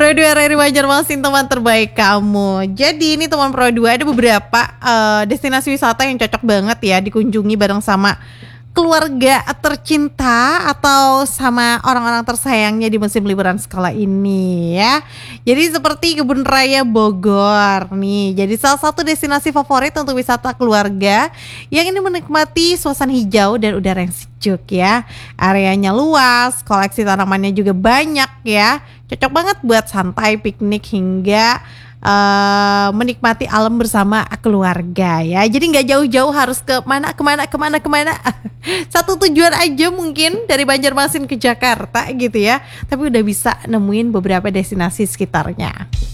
Pro 2 RRI Banjarmasin, teman terbaik kamu. Jadi ini teman Pro 2 ada beberapa destinasi wisata yang cocok banget ya dikunjungi bareng sama keluarga tercinta atau sama orang-orang tersayangnya di musim liburan sekolah ini ya. Jadi seperti Kebun Raya Bogor nih, jadi salah satu destinasi favorit untuk wisata keluarga yang ini menikmati suasana hijau dan udara yang sejuk ya. Areanya luas, koleksi tanamannya juga banyak ya. Cocok banget buat santai, piknik hingga menikmati alam bersama keluarga ya. Jadi nggak jauh-jauh harus kemana. Satu tujuan aja mungkin dari Banjarmasin ke Jakarta gitu ya. Tapi udah bisa nemuin beberapa destinasi sekitarnya.